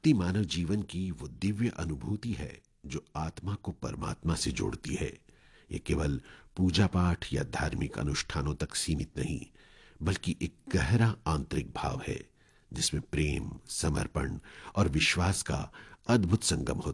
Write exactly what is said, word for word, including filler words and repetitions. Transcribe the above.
भक्ति मानव जीवन की वो दिव्य अनुभूति है जो आत्मा को परमात्मा से जोड़ती है। ये केवल पूजा पाठ या धार्मिक अनुष्ठानों तक सीमित नहीं, बल्कि एक गहरा आंतरिक भाव है जिसमें प्रेम, समर्पण और विश्वास का अद्भुत संगम होता है।